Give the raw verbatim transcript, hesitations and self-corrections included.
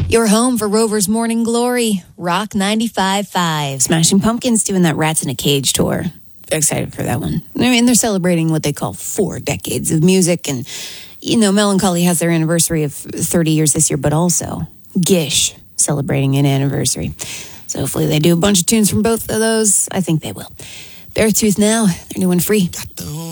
Your home for Rover's Morning Glory, Rock ninety-five point five. Smashing Pumpkins doing that Rats in a Cage tour. Excited for that one. I mean, they're celebrating what they call four decades of music. And, you know, Melancholy has their anniversary of thirty years this year, but also Gish celebrating an anniversary. So hopefully they do a bunch of tunes from both of those. I think they will. Beartooth now, their new one Free. Got the